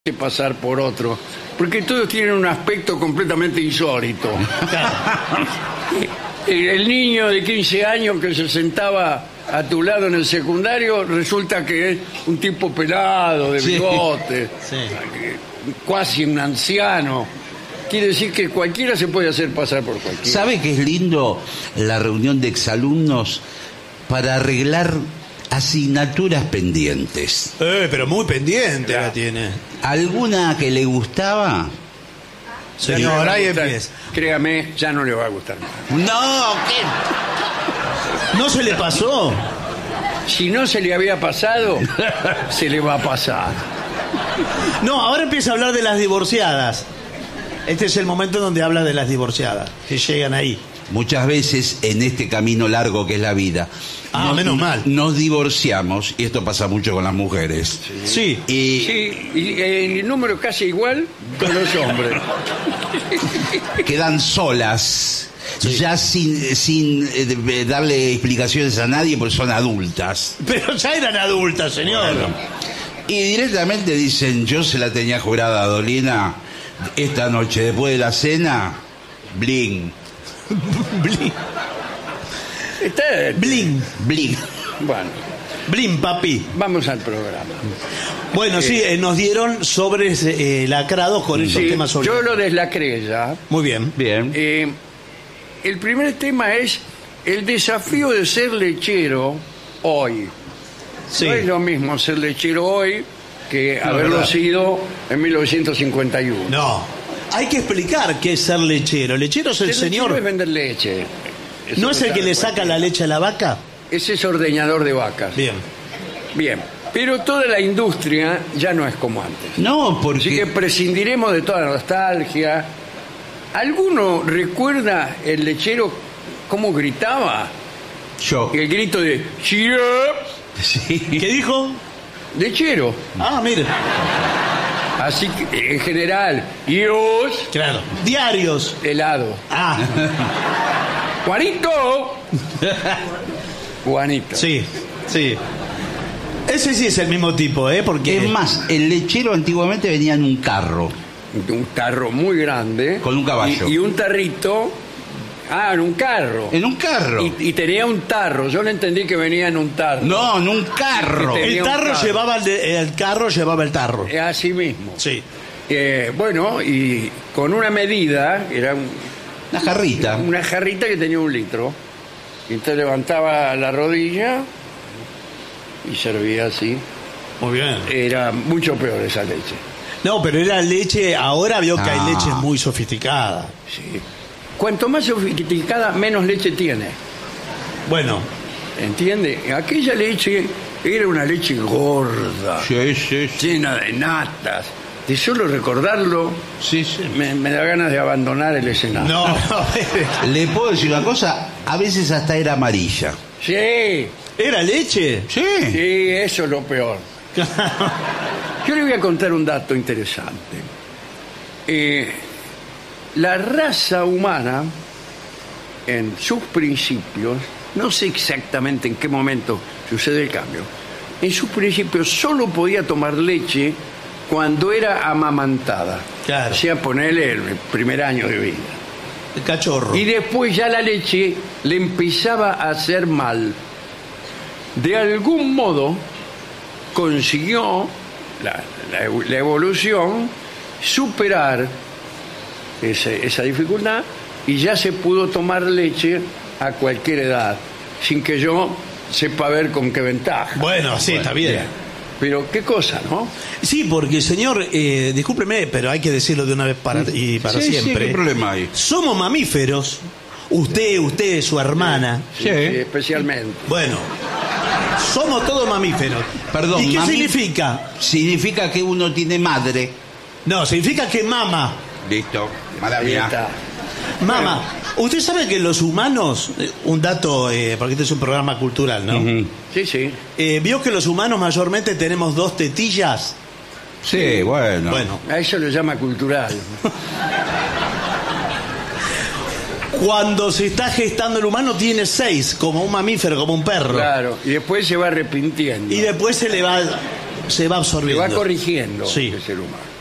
pasar por otro, porque todos tienen un aspecto completamente insólito. El niño de 15 años que se sentaba a tu lado en el secundario resulta que es un tipo pelado, de bigote, casi un anciano. Quiere decir que cualquiera se puede hacer pasar por cualquiera. ¿Sabe que es lindo la reunión de exalumnos para arreglar asignaturas pendientes? Pero muy pendiente la tiene. ¿Alguna que le gustaba? Señor, ahí empieza. Créame, ya no le va a gustar más. No, ¿qué? ¿No se le pasó? Si no se le había pasado, se le va a pasar. No, ahora empieza a hablar de las divorciadas. Este es el momento donde habla de las divorciadas, que llegan ahí. Muchas veces en este camino largo que es la vida, menos mal, nos divorciamos, y esto pasa mucho con las mujeres. Sí. Y el número casi igual con los hombres. Quedan solas, ya sin darle explicaciones a nadie porque son adultas. Pero ya eran adultas, señor. Bueno, y directamente dicen, yo se la tenía jurada a Dolina, esta noche después de la cena, bling. Bling. Bling. Bling. Bueno. Bling, papi. Vamos al programa. Bueno, sí, nos dieron sobres lacrados con esos temas sobre. Yo lo deslacré ya. Muy bien. Bien. El primer tema es el desafío de ser lechero hoy. Sí. No es lo mismo ser lechero hoy que haberlo sido en 1951. No. Hay que explicar qué es ser lechero. Lechero es el señor. Lechero es vender leche. Eso ¿No es el que le saca la leche a la vaca? Ese es ordeñador de vacas. Bien. Bien. Pero toda la industria ya no es como antes. No, porque... Así que prescindiremos de toda la nostalgia. ¿Alguno recuerda el lechero cómo gritaba? Yo. El grito de cheer up. Sí. ¿Qué dijo? Lechero. Mire. Así que, en general, Dios, Claro. Diarios. helado. Juanito. Juanito. Sí, sí. Ese sí es el mismo tipo, porque... Es más, el lechero antiguamente venía en un carro. Un carro muy grande. Con un caballo. Y un tarrito. En un carro. En un carro. Y tenía un tarro. Yo no entendí que venía en un tarro. No, en un carro. Tenía El un tarro carro. llevaba el carro llevaba el tarro. Así mismo. Sí. Bueno, y con una medida, era Una jarrita. una jarrita que tenía 1 litro. Y entonces levantaba la rodilla y servía así. Muy bien. Era mucho peor esa leche. No, pero era leche, ahora veo que hay Ah. leche muy sofisticada. Sí. Cuanto más sofisticada, menos leche tiene. Bueno, ¿Entiende? Aquella leche era una leche gorda, Sí, sí, sí. llena de natas. De solo recordarlo, Sí, sí. me da ganas de abandonar el escenario. no, Le puedo decir una cosa, a veces hasta era amarilla. Sí, ¿era leche? Sí. sí, eso es lo peor. Yo le voy a contar un dato interesante. La raza humana, en sus principios, no sé exactamente en qué momento sucede el cambio, en sus principios solo podía tomar leche cuando era amamantada. Claro. O sea, ponerle el primer año de vida. El cachorro. Y después ya la leche le empezaba a hacer mal. De algún modo consiguió la evolución superar esa dificultad y ya se pudo tomar leche a cualquier edad, sin que yo sepa ver con qué ventaja. Bueno, sí, está bien. Pero qué cosa, ¿no? Sí, porque señor, discúlpeme, pero hay que decirlo de una vez para Sí, siempre. ¿qué problema hay? Somos mamíferos. Usted, su hermana. Sí, especialmente. Bueno, somos todos mamíferos. Perdón, ¿Y qué mami- significa? Significa que uno tiene madre. No, significa que mama. Listo. Ahí Maravilla. está. Mama. Usted sabe que los humanos, un dato, porque este es un programa cultural, ¿no? Ujú. Sí, sí. ¿Vio que los humanos mayormente tenemos 2 tetillas? Sí, bueno. Bueno, A eso lo llama cultural. cuando se está gestando el humano tiene 6, como un mamífero, como un perro. Claro. Y después se va arrepintiendo. Y después se le va... se va Se absorbiendo. va corrigiendo Sí. el ser humano.